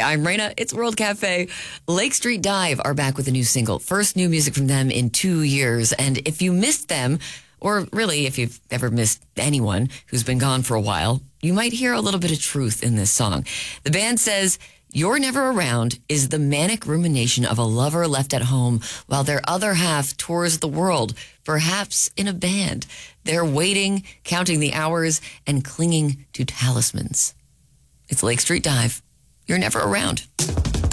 I'm Raina. It's World Cafe. Lake Street Dive are back with a new single. First new music from them in 2 years. And if you missed them, or really if you've ever missed anyone who's been gone for a while, you might hear a little bit of truth in this song. The band says, "You're Never Around" is the manic rumination of a lover left at home while their other half tours the world, perhaps in a band. They're waiting, counting the hours, and clinging to talismans. It's Lake Street Dive. You're Never Around.